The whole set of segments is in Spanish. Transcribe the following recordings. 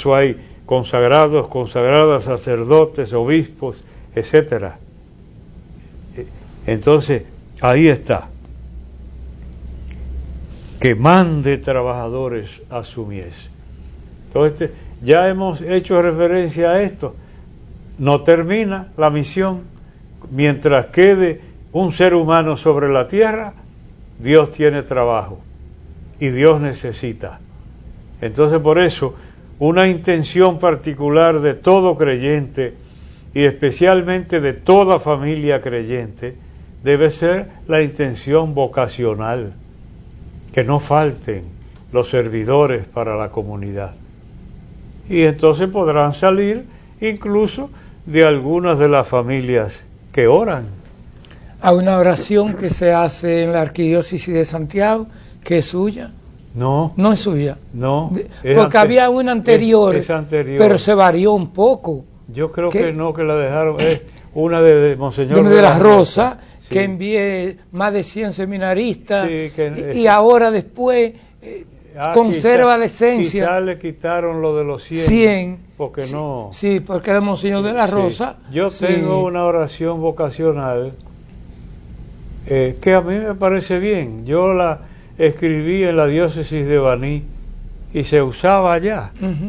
eso hay consagrados, consagradas, sacerdotes, obispos, etcétera. Entonces, ahí está. Que mande trabajadores a su mies. Entonces, ya hemos hecho referencia a esto. No termina la misión. Mientras quede un ser humano sobre la tierra, Dios tiene trabajo y Dios necesita. Entonces, por eso, una intención particular de todo creyente y especialmente de toda familia creyente debe ser la intención vocacional, que no falten los servidores para la comunidad. Y entonces podrán salir incluso de algunas de las familias que oran. Hay una oración que se hace en la Arquidiócesis de Santiago, que es suya. No. No es suya. No. Porque había una anterior, es anterior, pero se varió un poco. Yo creo que no, que la dejaron. Es una de Monseñor de la Rosa, sí. Que envié más de 100 seminaristas, sí, y ahora después conserva la esencia. Quizás le quitaron lo de los 100 porque sí, no. Sí, porque era Monseñor de la Rosa. Sí. Yo tengo una oración vocacional que a mí me parece bien. Yo la escribí en la diócesis de Baní y se usaba allá.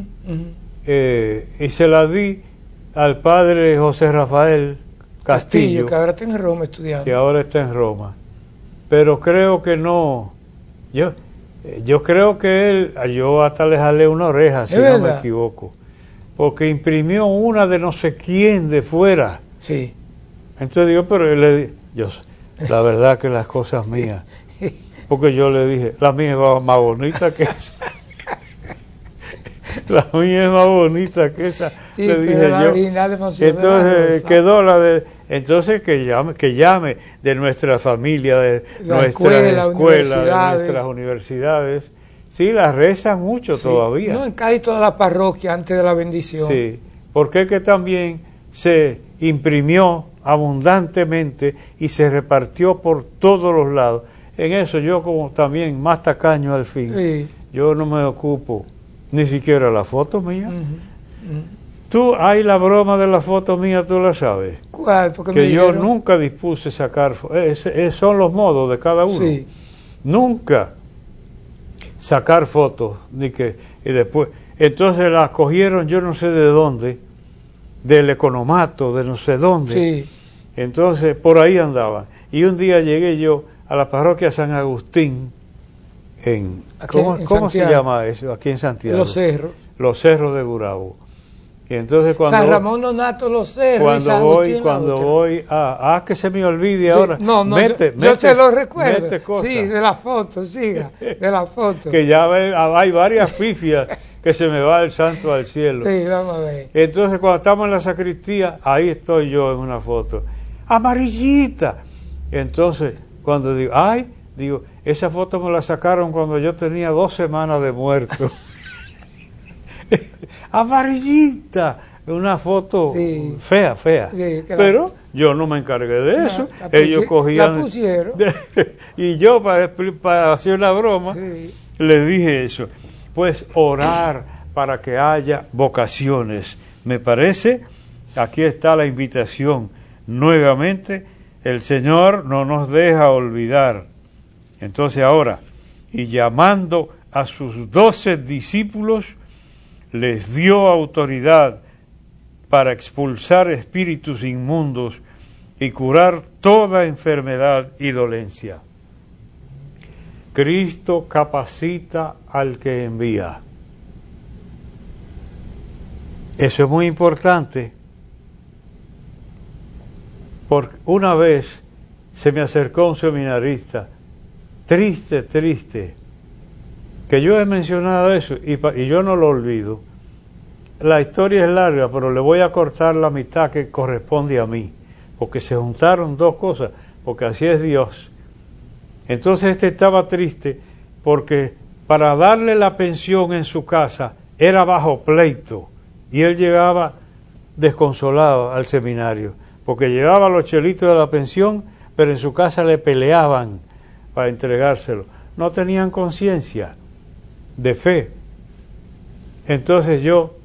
Y se la di al padre José Rafael Castillo, que ahora está en Roma estudiando. Que ahora está en Roma. Pero creo que no. Yo creo que él, yo hasta le jalé una oreja, si no me equivoco. Porque imprimió una de no sé quién de fuera. Sí. Entonces digo, pero la verdad que las cosas mías. Porque yo le dije, la mía es más bonita que esa. La mía es más bonita que esa, sí, le dije yo. Entonces quedó la de, entonces que llame de nuestra familia, de nuestra escuela, de nuestras universidades. Sí, las rezan mucho todavía. No, en casi toda la parroquia antes de la bendición. Sí, porque es que también se imprimió abundantemente y se repartió por todos los lados. En eso yo como también más tacaño al fin, yo no me ocupo ni siquiera la foto mía. Tú, hay la broma de la foto mía, tú la sabes. ¿Cuál? Porque que yo nunca dispuse sacar, son los modos de cada uno. Sí. Nunca sacar fotos, y después, entonces las cogieron yo no sé de dónde, del economato, de no sé dónde. Sí. Entonces, por ahí andaban. Y un día llegué yo a la parroquia San Agustín, ¿cómo se llama eso? Aquí en Santiago. Los Cerros. Los Cerros de Gurabo. Y entonces cuando San Ramón Donato, Los Cerros. Cuando voy que se me olvide ahora. No, yo te lo recuerdo. Sí, de la foto, siga, de la foto. Que ya hay varias pifias que se me va el santo al cielo. Sí, vamos a ver. Entonces cuando estamos en la sacristía, ahí estoy yo en una foto. Amarillita. Entonces, cuando digo, esa foto me la sacaron cuando yo tenía 2 semanas de muerto. Amarillita, una foto fea. Sí, pero yo no me encargué de eso. Ellos cogían. La pusieron. Y yo, para hacer una broma, les dije eso. Pues orar para que haya vocaciones. Me parece, aquí está la invitación. Nuevamente, el Señor no nos deja olvidar. Entonces ahora, y llamando a sus 12 discípulos, les dio autoridad para expulsar espíritus inmundos y curar toda enfermedad y dolencia. Cristo capacita al que envía. Eso es muy importante, porque una vez se me acercó un seminarista, triste, que yo he mencionado eso y yo no lo olvido. La historia es larga, pero le voy a cortar la mitad que corresponde a mí, porque se juntaron 2 cosas, porque así es Dios. Entonces este estaba triste porque para darle la pensión en su casa era bajo pleito y él llegaba desconsolado al seminario, porque llevaba los chelitos de la pensión, pero en su casa le peleaban para entregárselo. No tenían conciencia de fe. Entonces yo